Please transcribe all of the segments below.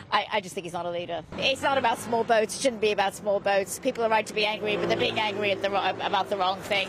I just think he's not a leader. It's not about small boats. It shouldn't be about small boats. People are right to be angry, but they're being angry about the wrong thing.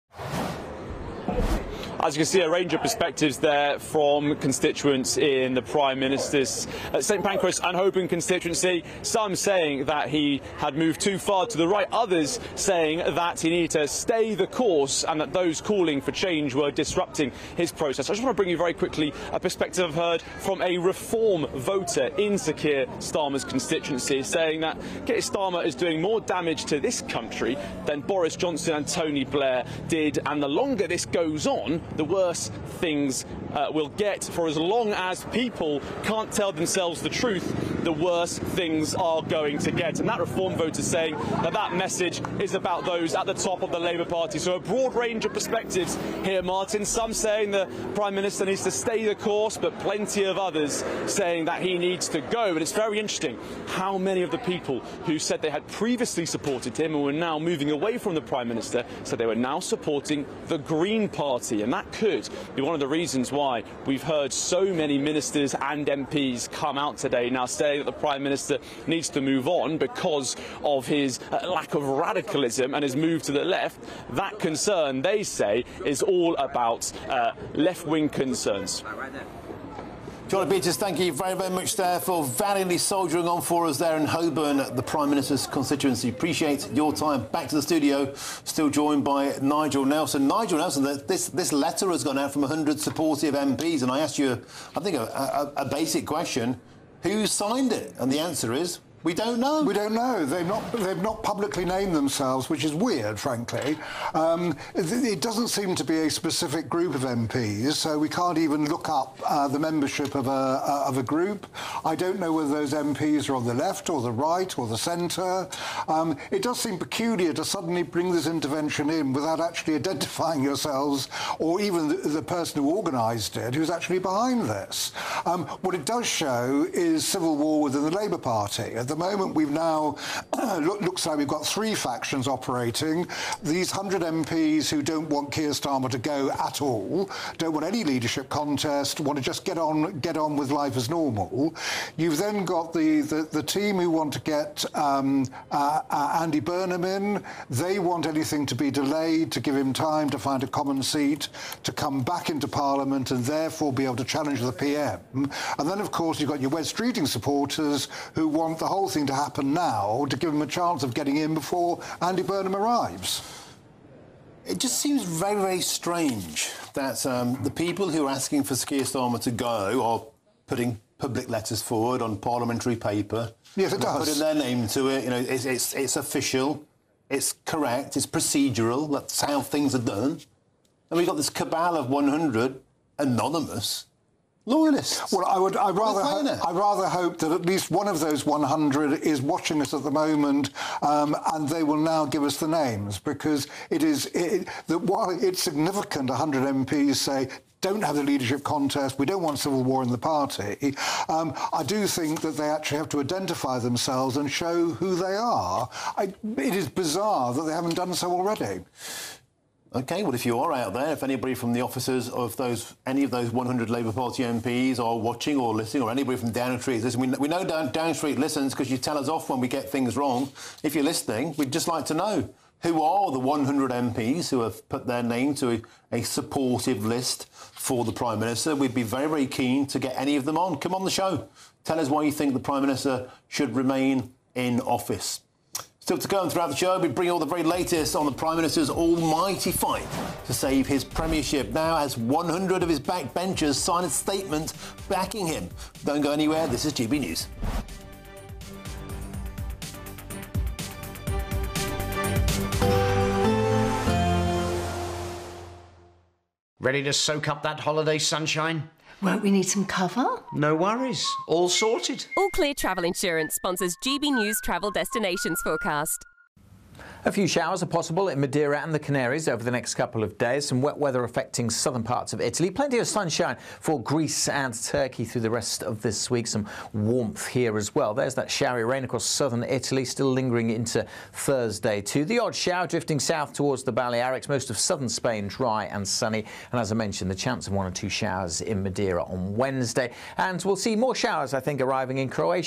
As you can see, a range of perspectives there from constituents in the Prime Minister's St Pancras and Holborn constituency. Some saying that he had moved too far to the right, others saying that he needed to stay the course and that those calling for change were disrupting his process. I just want to bring you very quickly a perspective I've heard from a Reform voter in Sir Keir Starmer's constituency, saying that Keir Starmer is doing more damage to this country than Boris Johnson and Tony Blair did, and the longer this goes on, the worse things will get. For as long as people can't tell themselves the truth, the worse things are going to get. And that Reform voter is saying that that message is about those at the top of the Labour Party. So a broad range of perspectives here, Martin. Some saying the Prime Minister needs to stay the course, but plenty of others saying that he needs to go. And it's very interesting how many of the people who said they had previously supported him and were now moving away from the Prime Minister said they were now supporting the Green Party. And that could be one of the reasons why we've heard so many ministers and MPs come out today now saying that the Prime Minister needs to move on because of his lack of radicalism and his move to the left. That concern, they say, is all about left-wing concerns. Charlie Peters, thank you very, very much there for valiantly soldiering on for us there in Holborn, the Prime Minister's constituency. Appreciate your time. Back to the studio, still joined by Nigel Nelson. Nigel Nelson, this letter has gone out from 100 supportive MPs, and I asked you, I think, a basic question. Who signed it? And the answer is, we don't know. We don't know. They've not publicly named themselves, which is weird, frankly. It doesn't seem to be a specific group of MPs, so we can't even look up the membership of a group. I don't know whether those MPs are on the left or the right or the centre. It does seem peculiar to suddenly bring this intervention in without actually identifying yourselves or even the person who organised it, who's actually behind this. What it does show is civil war within the Labour Party. At the moment, we've now, looks like we've got three factions operating. These 100 MPs who don't want Keir Starmer to go at all, don't want any leadership contest, want to just get on with life as normal. You've then got the team who want to get Andy Burnham in. They want anything to be delayed, to give him time to find a common seat, to come back into Parliament and therefore be able to challenge the PM. And then, of course, you've got your Wes Streeting supporters who want the whole thing to happen now to give him a chance of getting in before Andy Burnham arrives. It just seems very, very strange that the people who are asking for Keir Starmer to go are putting public letters forward on parliamentary paper. Yes, it does. Putting their name to it. You know, it's official, it's correct, it's procedural. That's how things are done. And we've got this cabal of 100 anonymous loyalists. Well, I'd rather hope that at least one of those 100 is watching us at the moment, and they will now give us the names, because that while it's significant 100 MPs say don't have the leadership contest, we don't want civil war in the party, I do think that they actually have to identify themselves and show who they are. It is bizarre that they haven't done so already. OK, well, if you are out there, if anybody from the officers of any of those 100 Labour Party MPs are watching or listening, or anybody from Downing Street is listening, we know Downing Street listens because you tell us off when we get things wrong. If you're listening, we'd just like to know who are the 100 MPs who have put their name to a supportive list for the Prime Minister. We'd be very, very keen to get any of them on. Come on the show. Tell us why you think the Prime Minister should remain in office. Still to come throughout the show, we bring all the very latest on the Prime Minister's almighty fight to save his premiership. Now, as 100 of his backbenchers sign a statement backing him. Don't go anywhere. This is GB News. Ready to soak up that holiday sunshine? Won't we need some cover? No worries. All sorted. All Clear Travel Insurance sponsors GB News Travel Destinations Forecast. A few showers are possible in Madeira and the Canaries over the next couple of days. Some wet weather affecting southern parts of Italy. Plenty of sunshine for Greece and Turkey through the rest of this week. Some warmth here as well. There's that showery rain across southern Italy, still lingering into Thursday too. The odd shower drifting south towards the Balearics. Most of southern Spain dry and sunny. And as I mentioned, the chance of 1 or 2 showers in Madeira on Wednesday. And we'll see more showers, I think, arriving in Croatia.